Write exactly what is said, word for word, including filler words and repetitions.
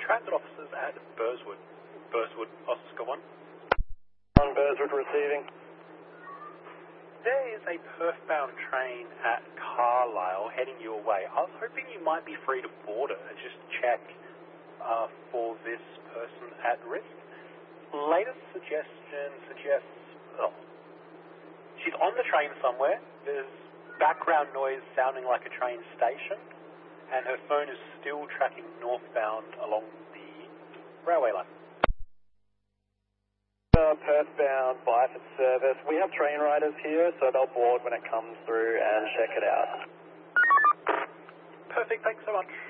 transit officers at Burswood. Burswood, Oscar one. On Burswood receiving. There is a Perth-bound train at Carlisle heading your way. I was hoping you might be free to board it and just check uh, for this person at risk. Latest suggestion suggests, oh, she's on the train somewhere. There's background noise sounding like a train station, and her phone is still tracking northbound along the railway line. Uh, Perth-bound Byford service. We have train riders here, so they'll board when it comes through and check it out. Perfect, thanks so much.